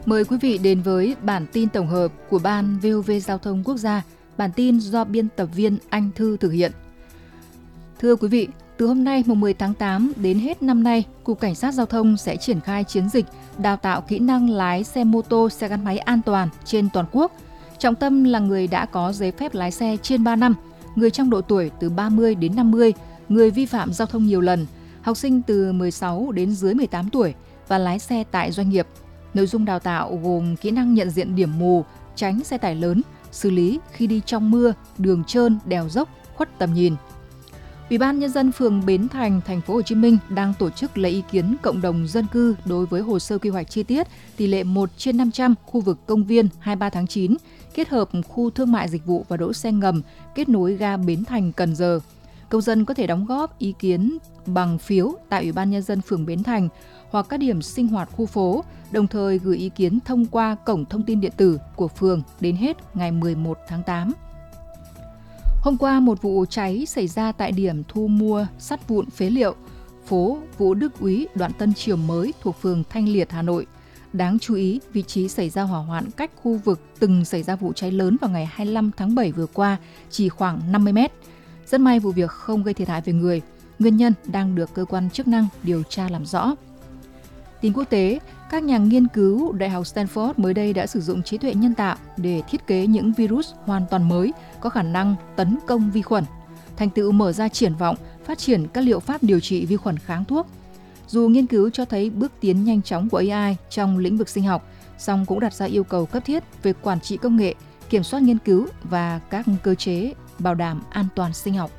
Mời quý vị đến với bản tin tổng hợp của Ban VOV Giao thông Quốc gia, bản tin do biên tập viên Anh Thư thực hiện. Thưa quý vị, từ hôm nay mùng 10 tháng 8 đến hết năm nay, Cục Cảnh sát Giao thông sẽ triển khai chiến dịch đào tạo kỹ năng lái xe mô tô, xe gắn máy an toàn trên toàn quốc. Trọng tâm là người đã có giấy phép lái xe trên 3 năm, người trong độ tuổi từ 30 đến 50, người vi phạm giao thông nhiều lần, học sinh từ 16 đến dưới 18 tuổi và lái xe tại doanh nghiệp. Nội dung đào tạo gồm kỹ năng nhận diện điểm mù, tránh xe tải lớn, xử lý khi đi trong mưa, đường trơn, đèo dốc, khuất tầm nhìn. Ủy ban Nhân dân phường Bến Thành, thành phố Hồ Chí Minh đang tổ chức lấy ý kiến cộng đồng dân cư đối với hồ sơ quy hoạch chi tiết tỷ lệ 1/500 khu vực công viên 23 tháng 9, kết hợp khu thương mại dịch vụ và đỗ xe ngầm kết nối ga Bến Thành - Cần Giờ. Công dân có thể đóng góp ý kiến bằng phiếu tại Ủy ban Nhân dân phường Bến Thành hoặc các điểm sinh hoạt khu phố, đồng thời gửi ý kiến thông qua cổng thông tin điện tử của phường đến hết ngày 11 tháng 8. Hôm qua, một vụ cháy xảy ra tại điểm thu mua sắt vụn phế liệu, phố Vũ Đức Úy, đoạn Tân Triều Mới thuộc phường Thanh Liệt, Hà Nội. Đáng chú ý, vị trí xảy ra hỏa hoạn cách khu vực từng xảy ra vụ cháy lớn vào ngày 25 tháng 7 vừa qua chỉ khoảng 50 mét. Rất may vụ việc không gây thiệt hại về người. Nguyên nhân đang được cơ quan chức năng điều tra làm rõ. Tin quốc tế, các nhà nghiên cứu Đại học Stanford mới đây đã sử dụng trí tuệ nhân tạo để thiết kế những virus hoàn toàn mới có khả năng tấn công vi khuẩn. Thành tựu mở ra triển vọng phát triển các liệu pháp điều trị vi khuẩn kháng thuốc. Dù nghiên cứu cho thấy bước tiến nhanh chóng của AI trong lĩnh vực sinh học, song cũng đặt ra yêu cầu cấp thiết về quản trị công nghệ, kiểm soát nghiên cứu và các cơ chế bảo đảm an toàn sinh học.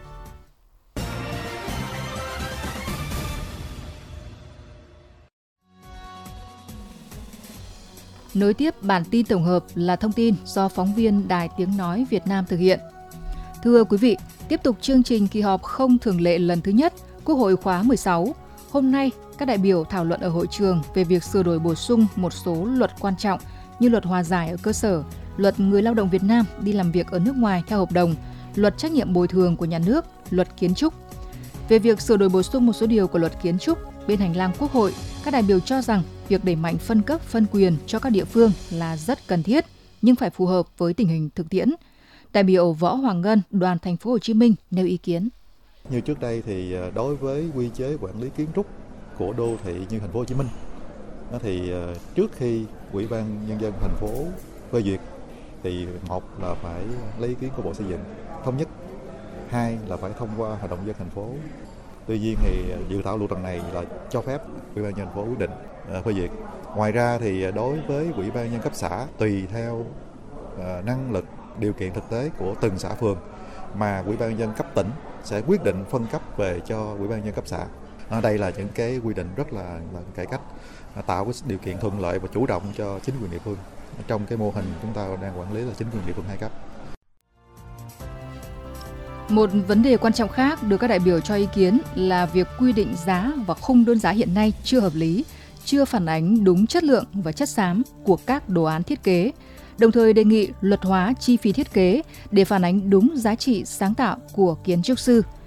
Nối tiếp bản tin tổng hợp là thông tin do phóng viên Đài Tiếng Nói Việt Nam thực hiện. Thưa quý vị, tiếp tục chương trình kỳ họp không thường lệ lần thứ nhất Quốc hội khóa 16. Hôm nay, các đại biểu thảo luận ở hội trường về việc sửa đổi bổ sung một số luật quan trọng như luật hòa giải ở cơ sở, luật người lao động Việt Nam đi làm việc ở nước ngoài theo hợp đồng, luật trách nhiệm bồi thường của nhà nước, luật kiến trúc. Về việc sửa đổi bổ sung một số điều của luật kiến trúc, bên hành lang Quốc hội, các đại biểu cho rằng việc đẩy mạnh phân cấp phân quyền cho các địa phương là rất cần thiết, nhưng phải phù hợp với tình hình thực tiễn. Đại biểu Võ Hoàng Ngân, đoàn Thành phố Hồ Chí Minh nêu ý kiến. Như trước đây thì đối với quy chế quản lý kiến trúc của đô thị như Thành phố Hồ Chí Minh, thì trước khi Ủy ban Nhân dân thành phố phê duyệt thì một là phải lấy ý kiến của Bộ Xây dựng thống nhất, hai là phải thông qua Hội đồng nhân dân thành phố. Tuy nhiên thì dự thảo luật lần này là cho phép Ủy ban nhân dân thành phố quyết định phê duyệt. Ngoài ra thì đối với Ủy ban nhân dân cấp xã, tùy theo năng lực, điều kiện thực tế của từng xã phường mà Ủy ban nhân dân cấp tỉnh sẽ quyết định phân cấp về cho Ủy ban nhân dân cấp xã. Đây là những cái quy định rất là cải cách, tạo cái điều kiện thuận lợi và chủ động cho chính quyền địa phương. Trong cái mô hình chúng ta đang quản lý là chính quyền địa phương hai cấp. Một vấn đề quan trọng khác được các đại biểu cho ý kiến là việc quy định giá và khung đơn giá hiện nay chưa hợp lý, chưa phản ánh đúng chất lượng và chất xám của các đồ án thiết kế. Đồng thời đề nghị luật hóa chi phí thiết kế để phản ánh đúng giá trị sáng tạo của kiến trúc sư.